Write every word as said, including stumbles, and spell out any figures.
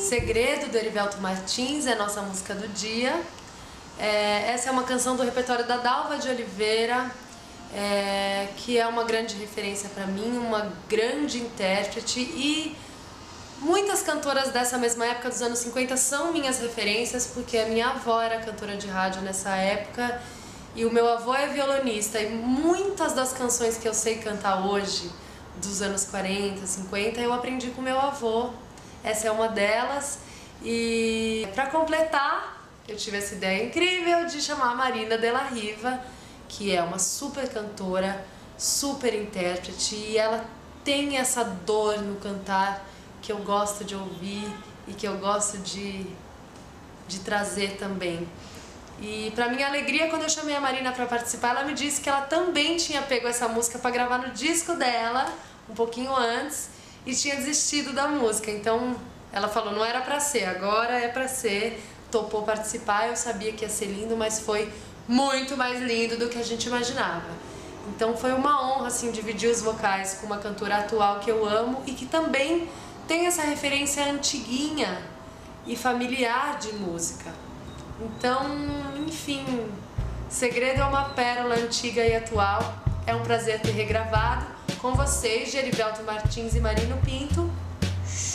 Segredo, do Erivelto Martins, é a nossa música do dia. É, essa é uma canção do repertório da Dalva de Oliveira, é, que é uma grande referência para mim, uma grande intérprete, e muitas cantoras dessa mesma época, dos anos cinquenta, são minhas referências, porque a minha avó era cantora de rádio nessa época e o meu avô é violonista, e muitas das canções que eu sei cantar hoje, dos anos quarenta, cinquenta, eu aprendi com meu avô. Essa é uma delas. E para completar, eu tive essa ideia incrível de chamar a Marina Della Riva, que é uma super cantora, super intérprete, e ela tem essa dor no cantar que eu gosto de ouvir e que eu gosto de, de trazer também. E para minha alegria, quando eu chamei a Marina para participar, ela me disse que ela também tinha pego essa música para gravar no disco dela, um pouquinho antes, e tinha desistido da música. Então ela falou, não era para ser, agora é para ser, topou participar. Eu sabia que ia ser lindo, mas foi muito mais lindo do que a gente imaginava. Então foi uma honra assim dividir os vocais com uma cantora atual que eu amo e que também tem essa referência antiguinha e familiar de música. Então, enfim, Segredo é uma pérola antiga e atual. É um prazer ter regravado com vocês, Erivelto Martins e Marino Pinto.